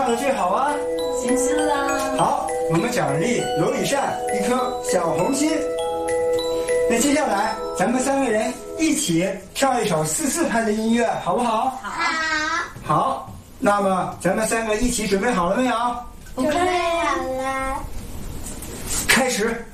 的最好啊。 谢谢啦。 好，我们奖励罗里善一颗小红心。那接下来咱们3个人一起跳一首4/4拍的音乐，好不好？ 好， 好，那么咱们3个一起准备好了没有？ 准备好了。 开始。